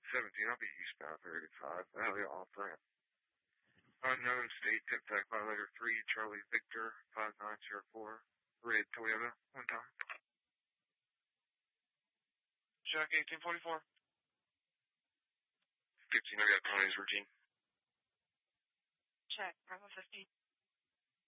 17, I'll be eastbound 35, Valley off ramp. Unknown state, tip-tac violator 3, Charlie Victor, 5904, red Toyota, one time. Check 1844. 15, I got Tony's routine. Check, Bravo 15.